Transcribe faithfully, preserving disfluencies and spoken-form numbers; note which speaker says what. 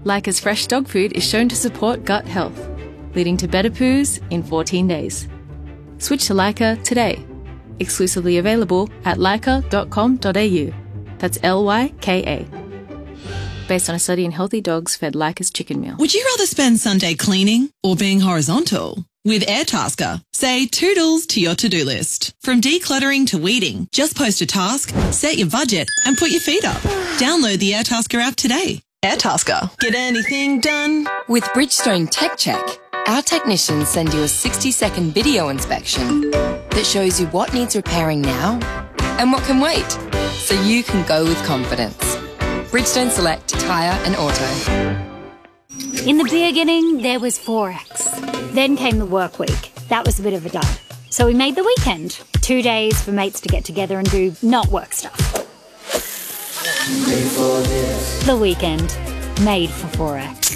Speaker 1: Leica's fresh dog food is shown to support gut health, leading to better poos in fourteen days. Switch to Leica today. Exclusively available at leica dot com dot a u. That's L Y K A. Based on a study in healthy dogs fed Leica's chicken meal.
Speaker 2: Would you rather spend Sunday cleaning or being horizontal? With Airtasker, say toodles to your to-do list. From decluttering to weeding, just post a task, set your budget, and put your feet up. Download the Airtasker app today. Airtasker. Get anything done?
Speaker 3: With Bridgestone Tech Check, our technicians send you a sixty-second video inspection that shows you what needs repairing now and what can wait, so you can go with confidence. Bridgestone Select Tyre and Auto.
Speaker 4: In the beginning, there was Forex. Then came the work week. That was a bit of a dud. So we made the weekend. Two days for mates to get together and do not work stuff. The weekend. Made for Forex.